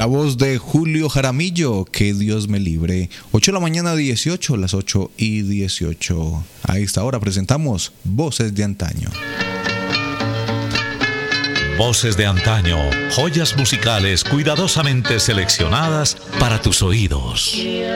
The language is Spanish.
La voz de Julio Jaramillo, que Dios me libre. 8 de la mañana 18, las 8:18. A esta hora presentamos Voces de Antaño. Voces de Antaño, joyas musicales cuidadosamente seleccionadas para tus oídos.